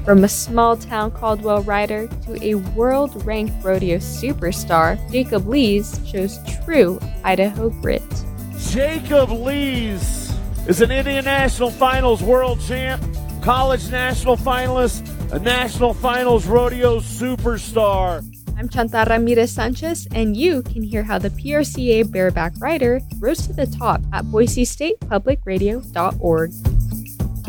From a small-town Caldwell rider to a world-ranked rodeo superstar, Jacob Lees shows true Idaho grit. Jacob Lees is an Indian National Finals world champ, college national finalist, a national finals rodeo superstar. I'm Chanta Ramirez Sanchez, and you can hear how the PRCA bareback rider rose to the top at BoiseStatePublicRadio.org.